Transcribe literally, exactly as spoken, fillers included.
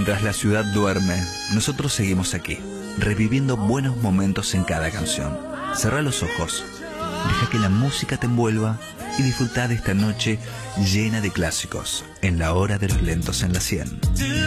Mientras la ciudad duerme, nosotros seguimos aquí, reviviendo buenos momentos en cada canción. Cerrá los ojos, deja que la música te envuelva y disfruta de esta noche llena de clásicos en la hora de los lentos en la cien.